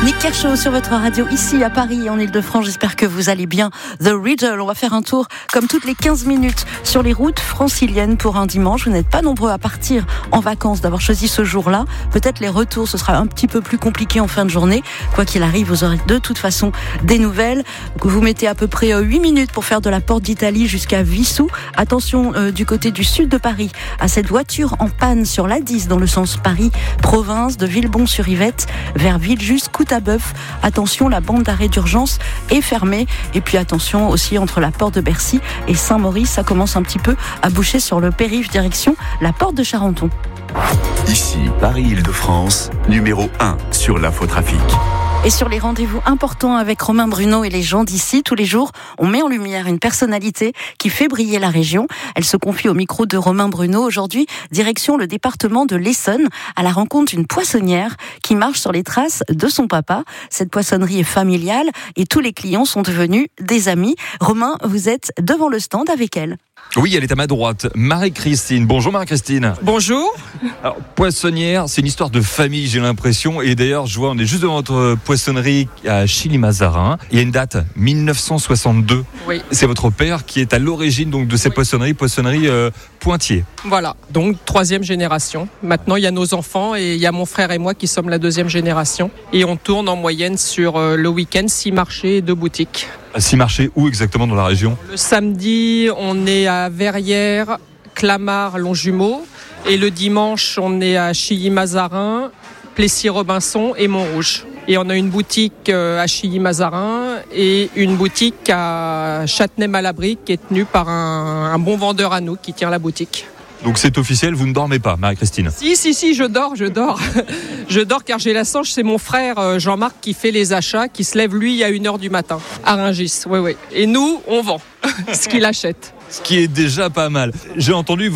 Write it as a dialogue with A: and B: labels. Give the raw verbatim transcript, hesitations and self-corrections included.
A: Nick Kershaw sur votre radio ici à Paris en Ile-de-France. J'espère que vous allez bien. The Riddle, on va faire un tour comme toutes les quinze minutes sur les routes franciliennes pour un dimanche. Vous n'êtes pas nombreux à partir en vacances d'avoir choisi ce jour-là. Peut-être les retours, ce sera un petit peu plus compliqué en fin de journée. Quoi qu'il arrive, vous aurez de toute façon des nouvelles. Vous mettez à peu près huit minutes pour faire de la Porte d'Italie jusqu'à Vissou. Attention euh, du côté du sud de Paris à cette voiture en panne sur l'A dix dans le sens Paris-Province de Villebon-sur-Yvette vers Villejuste-Coutabeuf. Attention, la bande d'arrêt d'urgence est fermée. Et puis attention aussi entre la porte de Bercy et Saint-Maurice, ça commence un petit peu à boucher sur le périph' direction la porte de Charenton.
B: Ici, Paris-Île-de-France, numéro un sur l'infotrafic.
A: Et sur les rendez-vous importants avec Romain Bruno et les gens d'ici, tous les jours, on met en lumière une personnalité qui fait briller la région. Elle se confie au micro de Romain Bruno. Aujourd'hui, direction le département de l'Essonne, à la rencontre d'une poissonnière qui marche sur les traces de son papa. Cette poissonnerie est familiale et tous les clients sont devenus des amis. Romain, vous êtes devant le stand avec elle.
C: Oui, elle est à ma droite. Marie-Christine. Bonjour Marie-Christine.
D: Bonjour.
C: Alors, poissonnière, c'est une histoire de famille, j'ai l'impression. Et d'ailleurs, je vois, on est juste devant votre poissonnerie à Chilly-Mazarin. Il y a une date, dix-neuf cent soixante-deux.
D: Oui.
C: C'est votre père qui est à l'origine donc de cette
D: Oui.
C: poissonnerie, poissonnerie euh, Pointier.
D: Voilà, donc troisième génération. Maintenant, il y a nos enfants et il y a mon frère et moi qui sommes la deuxième génération. Et on tourne en moyenne sur euh, le week-end, six marchés et deux boutiques.
C: Six marchés, où exactement dans la région?
D: Le samedi, on est à Verrières, Clamart, Longjumeau. Et le dimanche, on est à Chilly-Mazarin, Plessis-Robinson et Montrouge. Et on a une boutique à Chilly-Mazarin et une boutique à Châtenay-Malabry qui est tenue par un, un bon vendeur à nous qui tient la boutique.
C: Donc c'est officiel, vous ne dormez pas, Marie-Christine?
D: Si, si, si, je dors, je dors. Je dors car j'ai la chance, c'est mon frère Jean-Marc qui fait les achats, qui se lève lui à une heure du matin, à Rungis. Oui, oui. Et nous, on vend ce qu'il achète.
C: Ce qui est déjà pas mal. J'ai entendu